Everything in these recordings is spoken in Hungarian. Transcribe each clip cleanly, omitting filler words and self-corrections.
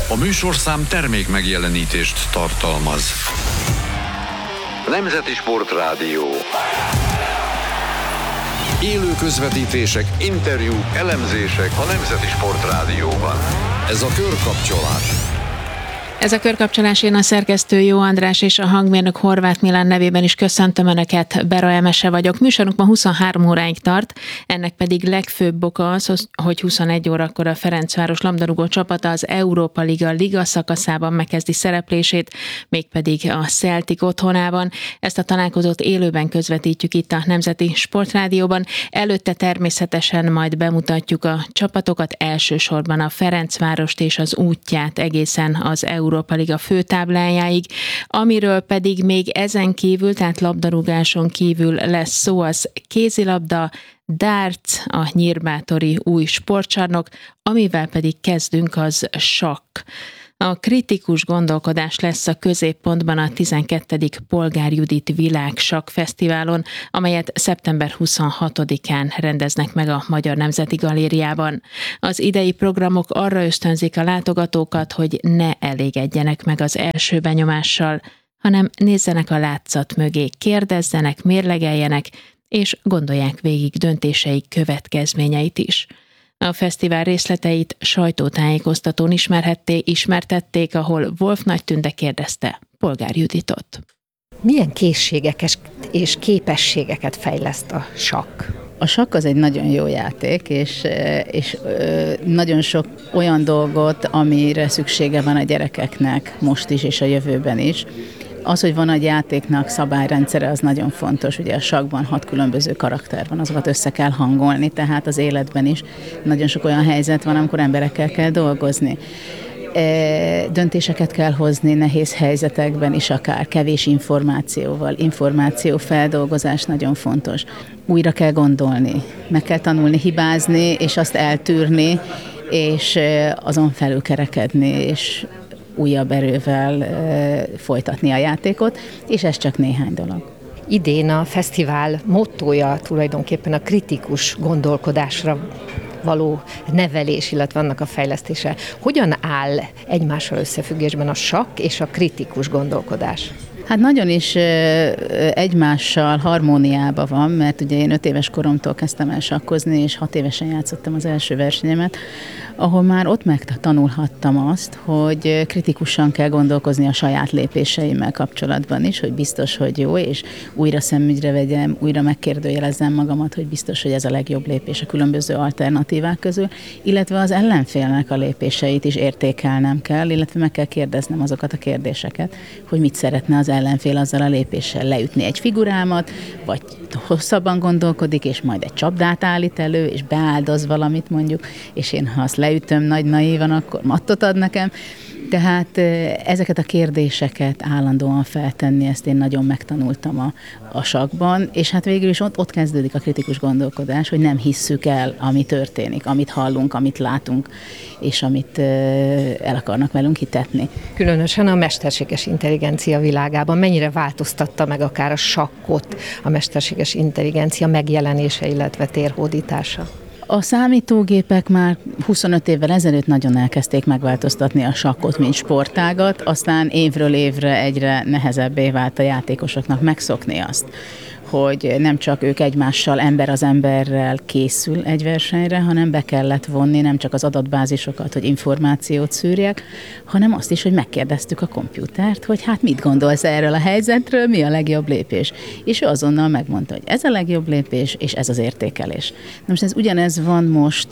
A műsorszám termék megjelenítést tartalmaz. Nemzeti Sportrádió. Élő közvetítések, interjúk, elemzések a Nemzeti Sportrádióban. Ez a Körkapcsolás. Ez a Körkapcsolás, én a szerkesztő Jó András és a hangmérnök Horváth Milán nevében is köszöntöm Önöket, Bera Emese vagyok. Műsorunk ma 23 óráig tart, ennek pedig legfőbb oka az, hogy 21 órakor a Ferencváros labdarúgó csapata az Európa Liga szakaszában megkezdi szereplését, mégpedig a Celtic otthonában. Ezt a találkozót élőben közvetítjük itt a Nemzeti Sportrádióban. Előtte természetesen majd bemutatjuk a csapatokat, elsősorban a Ferencvárost és az útját egészen az Európa Liga főtáblájáig, amiről pedig még ezen kívül, tehát labdarúgáson kívül lesz szó, az kézilabda, darts, a nyírbátori új sportcsarnok, amivel pedig kezdünk, az sakk. A kritikus gondolkodás lesz a középpontban a 12. Polgár Judit Világ Sakkfesztiválon, amelyet szeptember 26-án rendeznek meg a Magyar Nemzeti Galériában. Az idei programok arra ösztönzik a látogatókat, hogy ne elégedjenek meg az első benyomással, hanem nézzenek a látszat mögé, kérdezzenek, mérlegeljenek, és gondolják végig döntéseik következményeit is. A fesztivál részleteit sajtótájékoztatón ismertették, ahol Wolf Nagy Tünde kérdezte Polgár Juditot. Milyen készségeket és képességeket fejleszt a sakk? A sakk az egy nagyon jó játék, és nagyon sok olyan dolgot, amire szüksége van a gyerekeknek most is és a jövőben is. Az, hogy van egy játéknak szabályrendszere, az nagyon fontos. Ugye a sakkban 6 különböző karakter van, azokat össze kell hangolni, tehát az életben is nagyon sok olyan helyzet van, amikor emberekkel kell dolgozni. Döntéseket kell hozni nehéz helyzetekben is, akár kevés információval. Információfeldolgozás nagyon fontos. Újra kell gondolni, meg kell tanulni hibázni, és azt eltűrni, és azon felülkerekedni, és újabb erővel folytatni a játékot, és ez csak néhány dolog. Idén a fesztivál mottója tulajdonképpen a kritikus gondolkodásra való nevelés, illetve annak a fejlesztése. Hogyan áll egymással összefüggésben a sakk és a kritikus gondolkodás? Hát nagyon is egymással harmóniában van, mert ugye én 5 éves koromtól kezdtem el sakkozni, és 6 évesen játszottam az első versenyemet, ahol már ott megtanulhattam azt, hogy kritikusan kell gondolkozni a saját lépéseimmel kapcsolatban is, hogy biztos, hogy jó, és újra szemügyre vegyem, újra megkérdőjelezzem magamat, hogy biztos, hogy ez a legjobb lépés a különböző alternatívák közül, illetve az ellenfélnek a lépéseit is értékelnem kell, illetve meg kell kérdeznem azokat a kérdéseket, hogy mit szeretne az ellenfél azzal a lépéssel, leütni egy figurámat, vagy hosszabban gondolkodik, és majd egy csapdát állít elő, és beáldoz valamit mondjuk, és én ha azt leütöm nagy naívan, akkor mattot ad nekem. Tehát ezeket a kérdéseket állandóan feltenni, ezt én nagyon megtanultam a sakkban, és hát végül is ott kezdődik a kritikus gondolkodás, hogy nem hisszük el, ami történik, amit hallunk, amit látunk, és amit el akarnak velünk hitetni. Különösen a mesterséges intelligencia világában mennyire változtatta meg akár a sakkot a mesterséges intelligencia megjelenése, illetve térhódítása? A számítógépek már 25 évvel ezelőtt nagyon elkezdték megváltoztatni a sakkot, mint sportágat, aztán évről évre egyre nehezebbé vált a játékosoknak megszokni azt, hogy nem csak ők egymással, ember az emberrel készül egy versenyre, hanem be kellett vonni nem csak az adatbázisokat, hogy információt szűrjek, hanem azt is, hogy megkérdeztük a kompjútert, hogy hát mit gondolsz erről a helyzetről, mi a legjobb lépés. És ő azonnal megmondta, hogy ez a legjobb lépés, és ez az értékelés. Na most ez ugyanez van most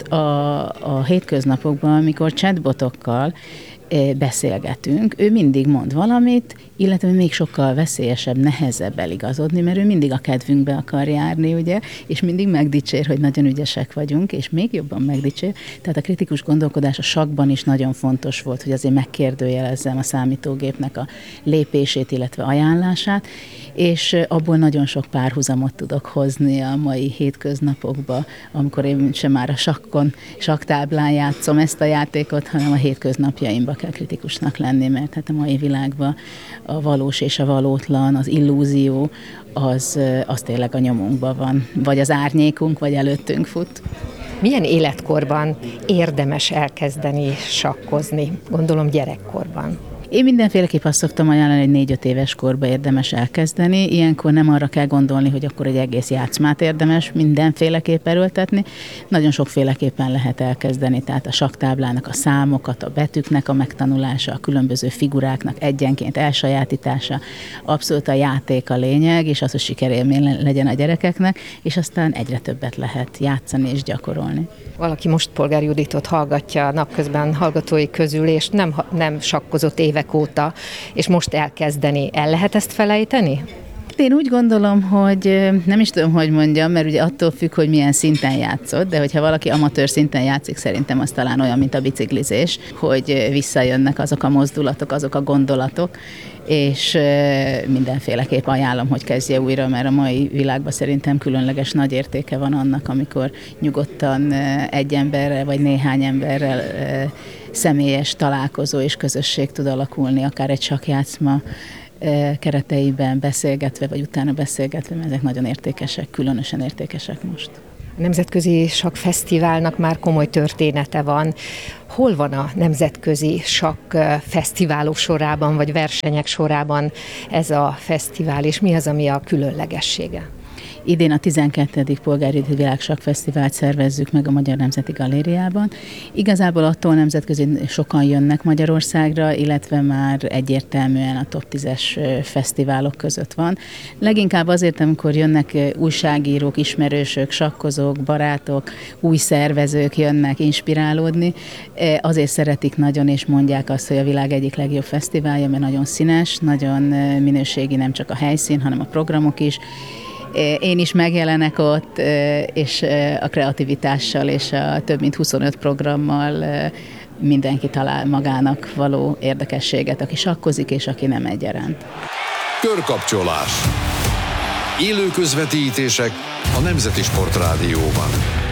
a hétköznapokban, amikor chatbotokkal beszélgetünk, ő mindig mond valamit, illetve még sokkal veszélyesebb, nehezebb eligazodni, mert ő mindig a kedvünkbe akar járni, ugye, és mindig megdicsér, hogy nagyon ügyesek vagyunk, és még jobban megdicsér. Tehát a kritikus gondolkodás a sakkban is nagyon fontos volt, hogy azért megkérdőjelezzem a számítógépnek a lépését, illetve ajánlását, és abból nagyon sok párhuzamot tudok hozni a mai hétköznapokba, amikor én sem már a sakktáblán játszom ezt a játékot, hanem a hétköznapjaimba kell kritikusnak lenni, mert hát a mai világban a valós és a valótlan, az illúzió, az tényleg a nyomunkban van. Vagy az árnyékunk, vagy előttünk fut. Milyen életkorban érdemes elkezdeni sakkozni? Gondolom gyerekkorban. Én mindenféleképp azt szoktam ajánlani, hogy 4-5 éves korba érdemes elkezdeni. Ilyenkor nem arra kell gondolni, hogy akkor egy egész játszmát érdemes mindenféleképp erőltetni. Nagyon sokféleképpen lehet elkezdeni, tehát a sakktáblának a számokat, a betűknek a megtanulása, a különböző figuráknak egyenként elsajátítása. Abszolút a játék a lényeg, és az, hogy sikerélmény legyen a gyerekeknek, és aztán egyre többet lehet játszani és gyakorolni. Valaki most Polgár Juditot hallgatja napközben hallgatói közül, és nem sakkozott évek óta, és most elkezdeni. El lehet ezt felejteni? Én úgy gondolom, hogy nem is tudom, hogy mondjam, mert ugye attól függ, hogy milyen szinten játszott, de hogyha valaki amatőr szinten játszik, szerintem az talán olyan, mint a biciklizés, hogy visszajönnek azok a mozdulatok, azok a gondolatok, és mindenféleképp ajánlom, hogy kezdje újra, mert a mai világban szerintem különleges nagy értéke van annak, amikor nyugodtan egy emberrel vagy néhány emberrel személyes találkozó és közösség tud alakulni, akár egy sakkjátszma kereteiben beszélgetve, vagy utána beszélgetve, mert ezek nagyon értékesek, különösen értékesek most. A Nemzetközi Sakkfesztiválnak már komoly története van. Hol van a Nemzetközi Sakkfesztiválok sorában, vagy versenyek sorában ez a fesztivál, és mi az, ami a különlegessége? Idén a 12. Polgári Világsakkfesztivált szervezzük meg a Magyar Nemzeti Galériában. Igazából attól nemzetközi sokan jönnek Magyarországra, illetve már egyértelműen a top 10-es fesztiválok között van. Leginkább azért, amikor jönnek újságírók, ismerősök, sakkozók, barátok, új szervezők jönnek inspirálódni, azért szeretik nagyon, és mondják azt, hogy a világ egyik legjobb fesztiválja, mert nagyon színes, nagyon minőségi nem csak a helyszín, hanem a programok is. Én is megjelenek ott, és a kreativitással és a több mint 25 programmal mindenki talál magának való érdekességet, aki sakkozik és aki nem egyaránt. Körkapcsolás. Élő közvetítések a Nemzeti Sportrádióban.